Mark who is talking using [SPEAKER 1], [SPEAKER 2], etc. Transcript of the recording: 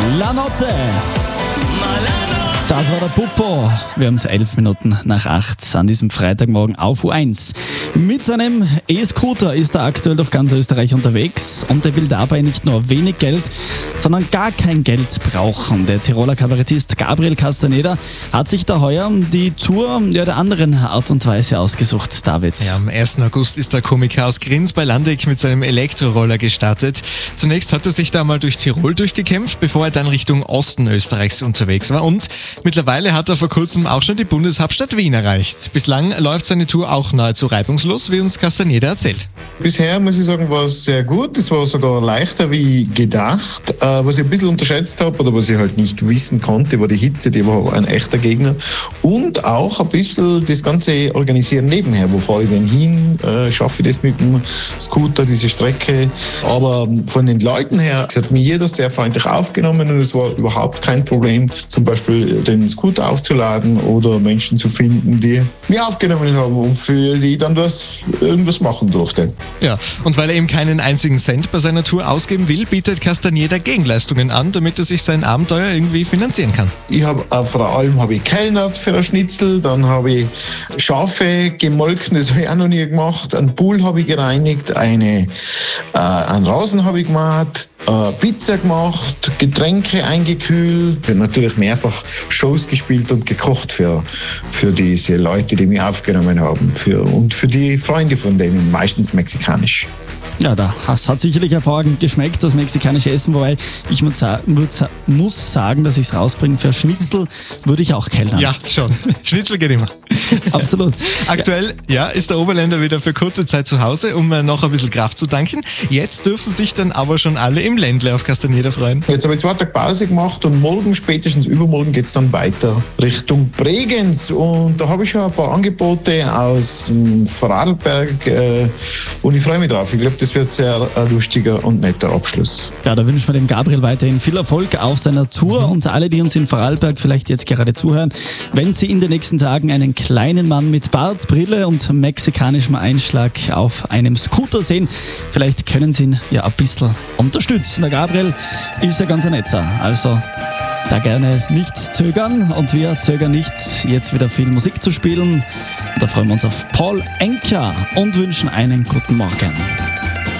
[SPEAKER 1] La Notte. Das war der Puppo. Wir haben es 11 Minuten nach 8 an diesem Freitagmorgen auf U1. Mit seinem E-Scooter ist er aktuell durch ganz Österreich unterwegs und er will dabei nicht nur wenig Geld, sondern gar kein Geld brauchen. Der Tiroler Kabarettist Gabriel Castaneda hat sich da heuer die Tour der anderen Art und Weise ausgesucht, David.
[SPEAKER 2] Ja, am 1. August ist der Komiker aus Grins bei Landeck mit seinem Elektroroller gestartet. Zunächst hat er sich da mal durch Tirol durchgekämpft, bevor er dann Richtung Osten Österreichs unterwegs war. Und mittlerweile hat er vor kurzem auch schon die Bundeshauptstadt Wien erreicht. Bislang läuft seine Tour auch nahezu reibungslos, wie uns Castaneda erzählt.
[SPEAKER 3] Bisher, muss ich sagen, war es sehr gut. Es war sogar leichter wie gedacht. Was ich ein bisschen unterschätzt habe oder was ich halt nicht wissen konnte, war die Hitze, die war ein echter Gegner. Und auch ein bisschen das ganze Organisieren nebenher. Wo fahre ich denn hin? Schaffe ich das mit dem Scooter, diese Strecke? Aber von den Leuten her, es hat mir jeder sehr freundlich aufgenommen und es war überhaupt kein Problem, zum Beispiel den Scooter aufzuladen oder Menschen zu finden, die mir aufgenommen haben und für die dann irgendwas machen durfte.
[SPEAKER 2] Ja, und weil er eben keinen einzigen Cent bei seiner Tour ausgeben will, bietet Castaneda Gegenleistungen an, damit er sich sein Abenteuer irgendwie finanzieren kann.
[SPEAKER 3] Ich habe vor allem gekellnert für ein Schnitzel, dann habe ich Schafe gemolken, das habe ich auch noch nie gemacht, einen Pool habe ich gereinigt, einen Rasen habe ich gemacht, Pizza gemacht, Getränke eingekühlt, natürlich mehrfach Shows gespielt und gekocht für diese Leute, die mich aufgenommen haben und für die Freunde von denen, meistens mexikanisch.
[SPEAKER 1] Ja, das hat sicherlich hervorragend geschmeckt, das mexikanische Essen, wobei ich muss sagen, dass ich es rausbringe, für Schnitzel würde ich auch kellnern.
[SPEAKER 2] Ja, schon. Schnitzel geht immer.
[SPEAKER 1] Absolut.
[SPEAKER 2] Aktuell ist der Oberländer wieder für kurze Zeit zu Hause, um noch ein bisschen Kraft zu tanken. Jetzt dürfen sich dann aber schon alle im Ländle auf Castaneda freuen.
[SPEAKER 3] Jetzt habe ich 2 Tage Pause gemacht und morgen, spätestens übermorgen, geht es dann weiter Richtung Bregenz. Und da habe ich schon ein paar Angebote aus Vorarlberg und ich freue mich drauf. Ich glaube, das wird sehr ein lustiger und netter Abschluss.
[SPEAKER 1] Ja, da wünschen wir dem Gabriel weiterhin viel Erfolg auf seiner Tour und alle, die uns in Vorarlberg vielleicht jetzt gerade zuhören, wenn Sie in den nächsten Tagen einen kleinen Mann mit Bart, Brille und mexikanischem Einschlag auf einem Scooter sehen, vielleicht können Sie ihn ja ein bisschen unterstützen. Der Gabriel ist ja ganz ein netter, also da gerne nicht zögern und wir zögern nicht, jetzt wieder viel Musik zu spielen. Da freuen wir uns auf Paul Anka und wünschen einen guten Morgen.